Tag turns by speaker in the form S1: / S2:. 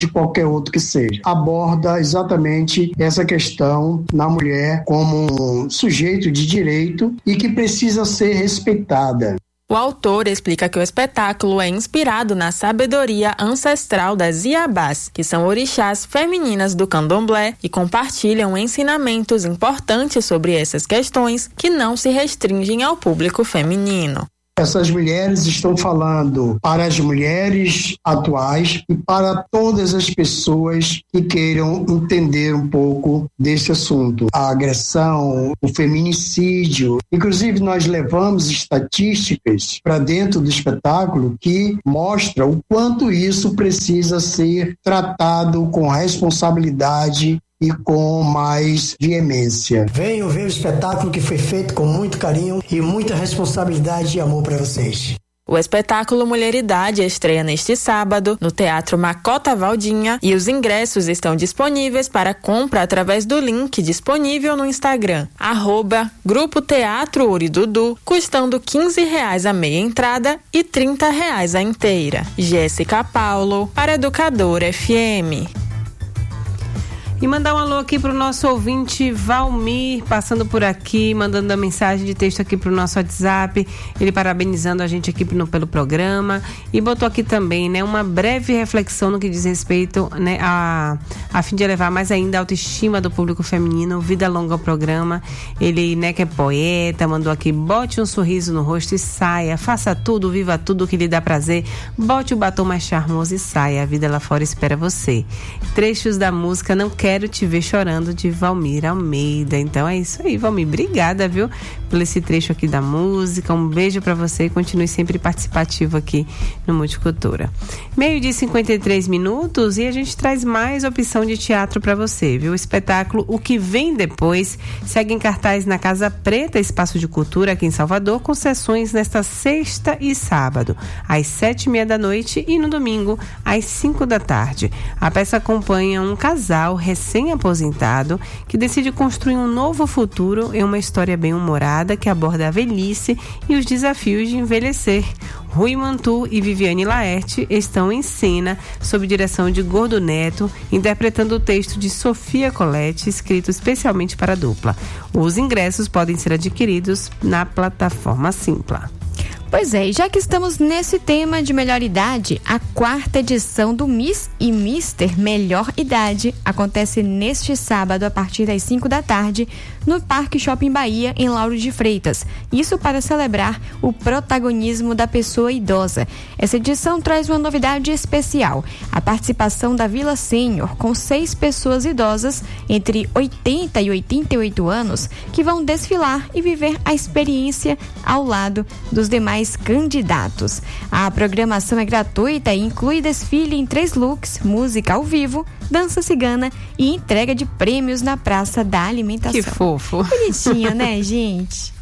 S1: de qualquer outro que seja. Aborda exatamente essa questão na mulher como um sujeito de direito e que precisa ser respeitada.
S2: O autor explica que o espetáculo é inspirado na sabedoria ancestral das Iabás, que são orixás femininas do candomblé e compartilham ensinamentos importantes sobre essas questões que não se restringem ao público feminino.
S1: Essas mulheres estão falando para as mulheres atuais e para todas as pessoas que queiram entender um pouco desse assunto. A agressão, o feminicídio. Inclusive, nós levamos estatísticas para dentro do espetáculo que mostram o quanto isso precisa ser tratado com responsabilidade e com mais veemência.
S3: Venham ver o espetáculo que foi feito com muito carinho e muita responsabilidade e amor para vocês.
S2: O espetáculo Mulheridade estreia neste sábado no Teatro Macota Valdinha e os ingressos estão disponíveis para compra através do link disponível no Instagram, @Grupo Teatro Uridudu, custando R$15 a meia entrada e R$30 a inteira. Jéssica Paulo, para Educadora FM.
S4: E mandar um alô aqui pro nosso ouvinte Valmir, passando por aqui, mandando a mensagem de texto aqui pro nosso WhatsApp, ele parabenizando a gente aqui pelo programa, e botou aqui também, né, uma breve reflexão no que diz respeito, né, a fim de elevar mais ainda a autoestima do público feminino. Vida longa ao programa. Ele, né, que é poeta, mandou aqui: bote um sorriso no rosto e saia, faça tudo, viva tudo que lhe dá prazer, bote o batom mais charmoso e saia, a vida lá fora espera você. Trechos da música Não Quero Te Ver Chorando, de Valmir Almeida. Então é isso aí, Valmir, obrigada, viu, por esse trecho aqui da música. Um beijo pra você e continue sempre participativo aqui no Multicultura. 12:53 e a gente traz mais opção de teatro pra você, viu? O espetáculo O Que Vem Depois segue em cartaz na Casa Preta, Espaço de Cultura aqui em Salvador, com sessões nesta sexta e sábado, às 7:30 da noite e no domingo, às 5 da tarde. A peça acompanha um casal recém-aposentado que decide construir um novo futuro em uma história bem-humorada que aborda a velhice e os desafios de envelhecer. Rui Mantu e Viviane Laerte estão em cena sob direção de Gordo Neto, interpretando o texto de Sofia Colette, escrito especialmente para a dupla. Os ingressos podem ser adquiridos na plataforma Simpla.
S5: Pois é, e já que estamos nesse tema de melhor idade, a 4ª edição do Miss e Mister Melhor Idade acontece neste sábado a partir das 5 da tarde no Parque Shopping Bahia, em Lauro de Freitas. Isso para celebrar o protagonismo da pessoa idosa. Essa edição traz uma novidade especial: a participação da Vila Sênior, com 6 pessoas idosas entre 80 e 88 anos que vão desfilar e viver a experiência ao lado dos demais candidatos. A programação é gratuita e inclui desfile em 3 looks, música ao vivo, dança cigana e entrega de prêmios na Praça da Alimentação.
S4: Que fofo.
S5: Bonitinho, né, gente?